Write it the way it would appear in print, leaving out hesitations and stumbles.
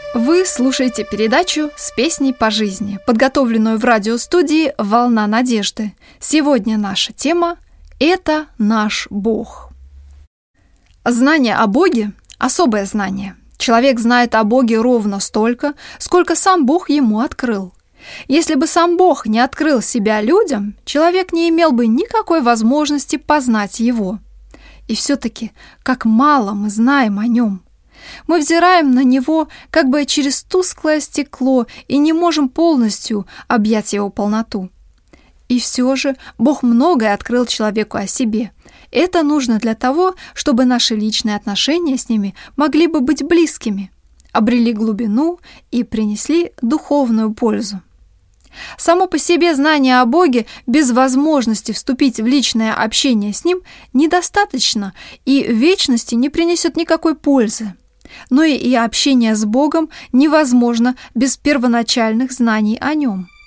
Вы слушаете передачу «С песней по жизни», подготовленную в радиостудии «Волна надежды». Сегодня наша тема – это наш Бог. Знание о Боге – особое знание. Человек знает о Боге ровно столько, сколько сам Бог ему открыл. Если бы сам Бог не открыл себя людям, человек не имел бы никакой возможности познать Его. И все-таки, как мало мы знаем о Нем. Мы взираем на Него как бы через тусклое стекло и не можем полностью объять Его полноту. И все же Бог многое открыл человеку о себе. Это нужно для того, чтобы наши личные отношения с ними могли бы быть близкими, обрели глубину и принесли духовную пользу. Само по себе знание о Боге без возможности вступить в личное общение с Ним недостаточно и в вечности не принесет никакой пользы. Но и общение с Богом невозможно без первоначальных знаний о Нем.